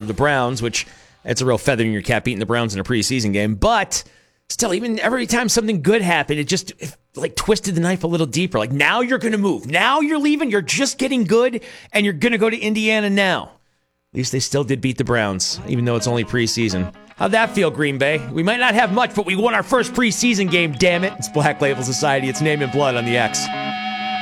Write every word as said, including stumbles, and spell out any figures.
the Browns, which it's a real feather in your cap beating the Browns in a preseason game. But still, even every time something good happened, it just it, like twisted the knife a little deeper. Like, now you're going to move. Now you're leaving. You're just getting good, and you're going to go to Indiana now. At least they still did beat the Browns, even though it's only preseason. How'd that feel, Green Bay? We might not have much, but we won our first preseason game, damn it. It's Black Label Society. It's Name and Blood on the X.